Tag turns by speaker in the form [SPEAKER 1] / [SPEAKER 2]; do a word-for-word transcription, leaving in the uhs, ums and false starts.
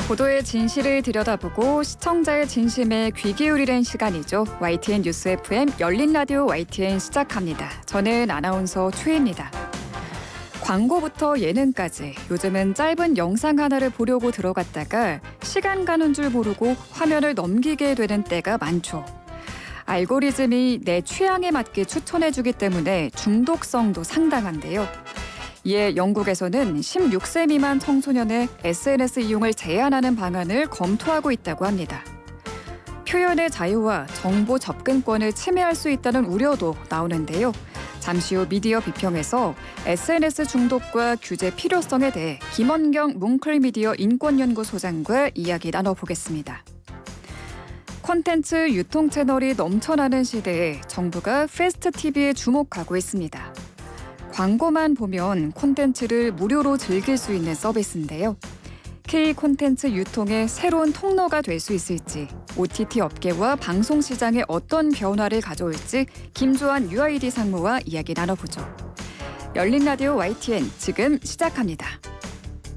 [SPEAKER 1] 보도의 진실을 들여다보고 시청자의 진심에 귀 기울이는 시간이죠. 와이티엔 뉴스 에프엠 열린 라디오 와이티엔 시작합니다. 저는 아나운서 최희입니다. 광고부터 예능까지 요즘은 짧은 영상 하나를 보려고 들어갔다가 시간 가는 줄 모르고 화면을 넘기게 되는 때가 많죠. 알고리즘이 내 취향에 맞게 추천해주기 때문에 중독성도 상당한데요. 이에 영국에서는 십육 세 미만 청소년의 에스엔에스 이용을 제한하는 방안을 검토하고 있다고 합니다. 표현의 자유와 정보 접근권을 침해할 수 있다는 우려도 나오는데요. 잠시 후 미디어 비평에서 에스엔에스 중독과 규제 필요성에 대해 김원경 뭉클미디어 인권연구소장과 이야기 나눠보겠습니다. 콘텐츠 유통 채널이 넘쳐나는 시대에 정부가 패스트티비에 주목하고 있습니다. 광고만 보면 콘텐츠를 무료로 즐길 수 있는 서비스인데요. K 콘텐츠 유통의 새로운 통로가 될 수 있을지, 오티티 업계와 방송 시장에 어떤 변화를 가져올지 김조한 유아이디 상무와 이야기 나눠보죠. 열린 라디오 와이티엔 지금 시작합니다.